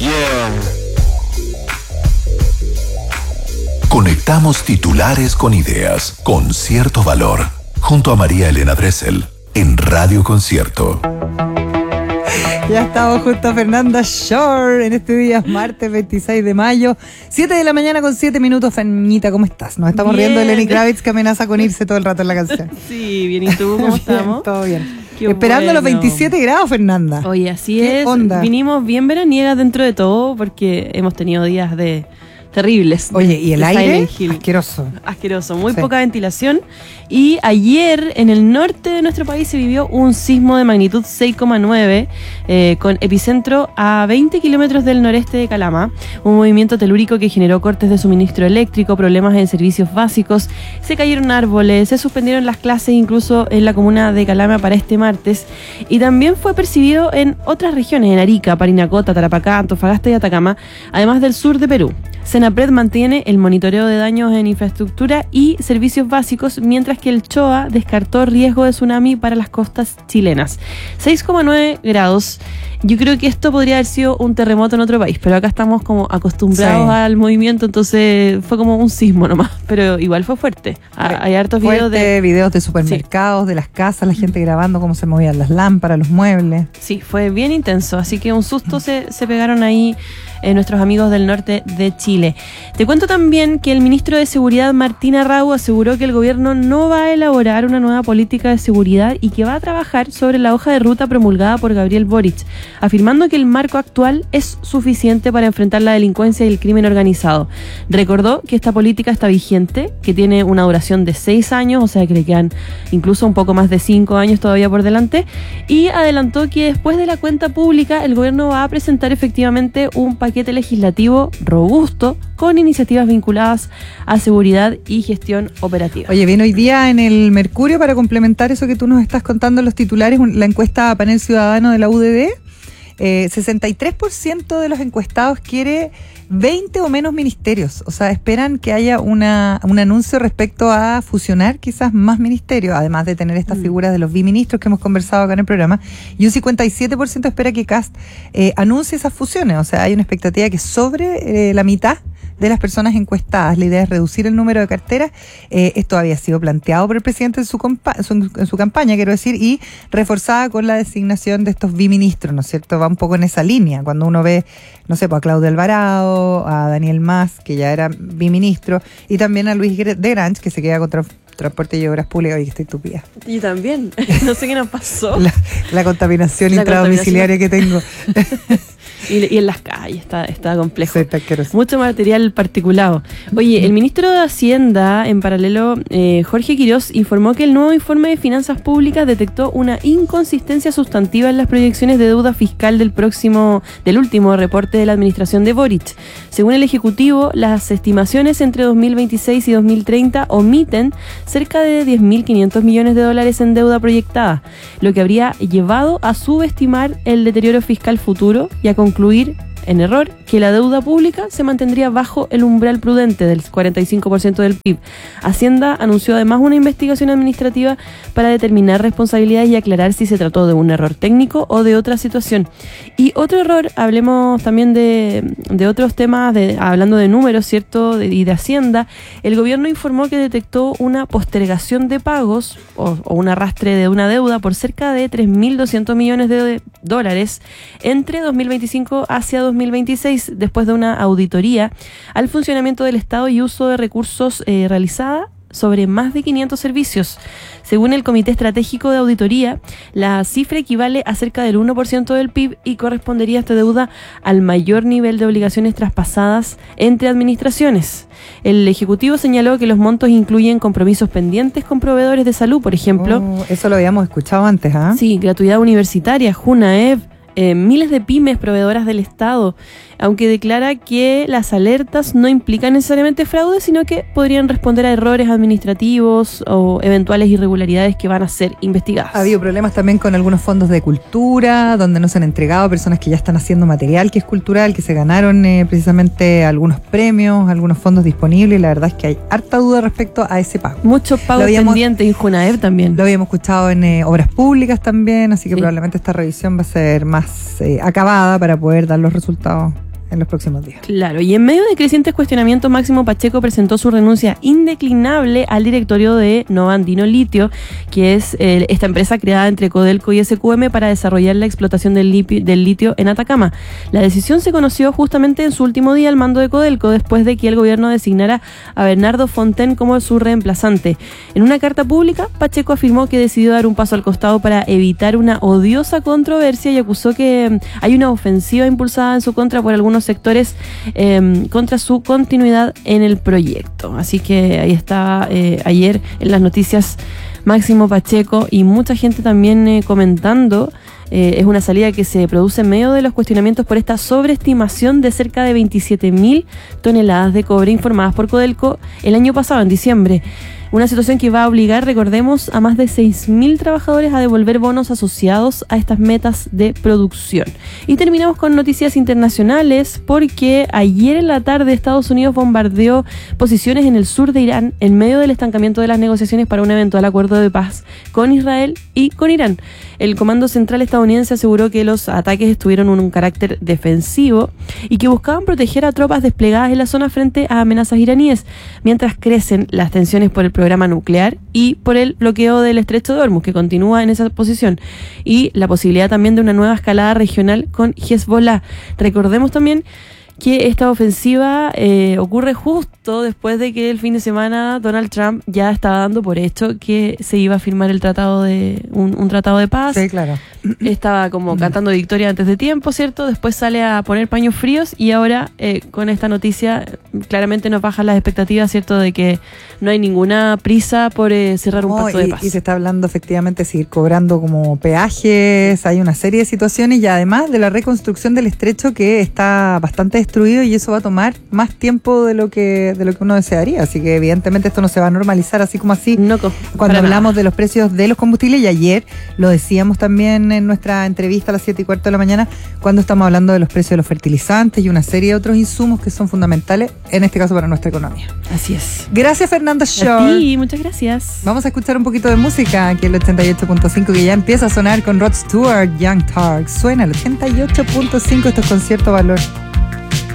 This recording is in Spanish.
Conectamos titulares con ideas, con cierto valor, junto a María Elena Dressel, en Radio Concierto. Ya estamos junto a Fernanda Shore en este día, martes 26 de mayo, 7 de la mañana con 7 minutos. Fernita, ¿cómo estás? Nos estamos riendo de Lenny Kravitz, que amenaza con irse todo el rato en la canción. Sí, bien, ¿y tú cómo estamos? Todo bien. Qué esperando bueno. los 27 grados, Fernanda. Oye, así ¿Qué es. onda? Vinimos bien veraniegas dentro de todo porque hemos tenido días terribles. Oye, ¿y el de aire? Silent Hill. Asqueroso, muy Sí. poca ventilación. Y ayer en el norte de nuestro país se vivió un sismo de magnitud 6,9 con epicentro a 20 kilómetros del noreste de Calama. Un movimiento telúrico que generó cortes de suministro eléctrico, problemas en servicios básicos, se cayeron árboles, se suspendieron las clases incluso en la comuna de Calama para este martes. Y también fue percibido en otras regiones, en Arica, Parinacota, Tarapacá, Antofagasta y Atacama, además del sur de Perú. Senapred mantiene el monitoreo de daños en infraestructura y servicios básicos, mientras que el CHOA descartó riesgo de tsunami para las costas chilenas. 6,9 grados. Yo creo que esto podría haber sido un terremoto en otro país, pero acá estamos como acostumbrados al movimiento, entonces fue como un sismo nomás, pero igual fue fuerte. Hay hartos videos de supermercados, de las casas, la gente grabando cómo se movían las lámparas, los muebles. Sí, fue bien intenso, así que un susto se pegaron ahí nuestros amigos del norte de Chile. Te cuento también que el ministro de Seguridad, Martín Arrau, aseguró que el gobierno no va a elaborar una nueva política de seguridad y que va a trabajar sobre la hoja de ruta promulgada por Gabriel Boric, afirmando que el marco actual es suficiente para enfrentar la delincuencia y el crimen organizado. Recordó que esta política está vigente, que tiene una duración de 6 años, o sea que le quedan incluso un poco más de 5 años todavía por delante, y adelantó que después de la cuenta pública el gobierno va a presentar efectivamente un paquete legislativo robusto con iniciativas vinculadas a seguridad y gestión operativa. Oye, viene hoy día en el Mercurio, para complementar eso que tú nos estás contando en los titulares, la encuesta Panel Ciudadano de la UDD. 63% de los encuestados quiere 20 o menos ministerios. O sea, esperan que haya un anuncio respecto a fusionar quizás más ministerios, además de tener estas figuras de los biministros que hemos conversado acá en el programa. Y un 57% espera que Kast anuncie esas fusiones. O sea, hay una expectativa que sobre la mitad de las personas encuestadas. La idea es reducir el número de carteras. Esto había sido planteado por el presidente en su campaña, quiero decir, y reforzada con la designación de estos biministros, ¿no es cierto? Va un poco en esa línea. Cuando uno ve, no sé, pues a Claudio Alvarado, a Daniel Mas, que ya era biministro, y también a Luis de Grange, que se queda con Transporte y Obras Públicas. Oye, estoy estúpida. Y también, no sé qué nos pasó. La contaminación intradomiciliaria que tengo. Y en las calles está complejo. Sí, está asqueroso. Mucho material particulado. Oye, el ministro de Hacienda, en paralelo, Jorge Quirós, informó que el nuevo informe de finanzas públicas detectó una inconsistencia sustantiva en las proyecciones de deuda fiscal del último reporte de la administración de Boric. Según el Ejecutivo, las estimaciones entre 2026 y 2030 omiten cerca de 10.500 millones de dólares en deuda proyectada, lo que habría llevado a subestimar el deterioro fiscal futuro y a concluir en error que la deuda pública se mantendría bajo el umbral prudente del 45% del PIB. Hacienda anunció además una investigación administrativa para determinar responsabilidades y aclarar si se trató de un error técnico o de otra situación. Y otro error, hablemos también de otros temas, hablando de números, ¿cierto? Y de Hacienda. El gobierno informó que detectó una postergación de pagos o un arrastre de una deuda por cerca de 3.200 millones de dólares entre 2025 hacia 2026, después de una auditoría al funcionamiento del Estado y uso de recursos realizada sobre más de 500 servicios. Según el Comité Estratégico de Auditoría, la cifra equivale a cerca del 1% del PIB y correspondería esta deuda al mayor nivel de obligaciones traspasadas entre administraciones. El Ejecutivo señaló que los montos incluyen compromisos pendientes con proveedores de salud, por ejemplo. Eso lo habíamos escuchado antes, ¿ah? Sí, gratuidad universitaria, Junaev, miles de pymes proveedoras del Estado, aunque declara que las alertas no implican necesariamente fraude, sino que podrían responder a errores administrativos o eventuales irregularidades que van a ser investigadas. Ha habido problemas también con algunos fondos de cultura, donde no se han entregado a personas que ya están haciendo material que es cultural, que se ganaron precisamente algunos premios, algunos fondos disponibles, y la verdad es que hay harta duda respecto a ese pago. Muchos pagos pendientes en Junaev también. Lo habíamos escuchado en obras públicas también, así que sí, probablemente esta revisión va a ser más acabada para poder dar los resultados en los próximos días. Claro, y en medio de crecientes cuestionamientos, Máximo Pacheco presentó su renuncia indeclinable al directorio de Nova Andino Litio, que es esta empresa creada entre Codelco y SQM para desarrollar la explotación del litio en Atacama. La decisión se conoció justamente en su último día al mando de Codelco, después de que el gobierno designara a Bernardo Fontaine como su reemplazante. En una carta pública, Pacheco afirmó que decidió dar un paso al costado para evitar una odiosa controversia y acusó que hay una ofensiva impulsada en su contra por algunos sectores contra su continuidad en el proyecto. Así que ahí estaba ayer en las noticias Máximo Pacheco y mucha gente también comentando. Es una salida que se produce en medio de los cuestionamientos por esta sobreestimación de cerca de 27.000 toneladas de cobre informadas por Codelco el año pasado, en diciembre. Una situación que va a obligar, recordemos, a más de 6.000 trabajadores a devolver bonos asociados a estas metas de producción. Y terminamos con noticias internacionales, porque ayer en la tarde Estados Unidos bombardeó posiciones en el sur de Irán en medio del estancamiento de las negociaciones para un eventual acuerdo de paz con Israel y con Irán. El Comando Central estadounidense aseguró que los ataques tuvieron un carácter defensivo y que buscaban proteger a tropas desplegadas en la zona frente a amenazas iraníes, mientras crecen las tensiones por el programa nuclear y por el bloqueo del Estrecho de Hormuz, que continúa en esa posición, y la posibilidad también de una nueva escalada regional con Hezbollah. Recordemos también que esta ofensiva ocurre justo después de que el fin de semana Donald Trump ya estaba dando por hecho que se iba a firmar el tratado de un tratado de paz. Sí, claro. Estaba como cantando victoria antes de tiempo, ¿cierto? Después sale a poner paños fríos y ahora con esta noticia claramente nos bajan las expectativas, ¿cierto? De que no hay ninguna prisa por cerrar un pacto de paz. Y se está hablando efectivamente de seguir cobrando como peajes, hay una serie de situaciones y además de la reconstrucción del estrecho que está bastante destruido y eso va a tomar más tiempo de lo que uno desearía, así que evidentemente esto no se va a normalizar así como así. No, cuando hablamos de los precios de los combustibles, y ayer lo decíamos también en nuestra entrevista a las 7:15 de la mañana, cuando estamos hablando de los precios de los fertilizantes y una serie de otros insumos que son fundamentales, en este caso para nuestra economía. Así es. Gracias, Fernanda Shaw. Sí, muchas gracias. Vamos a escuchar un poquito de música aquí en el 88.5, que ya empieza a sonar con Rod Stewart, Young Turks. Suena el 88.5, esto es Concierto Valor.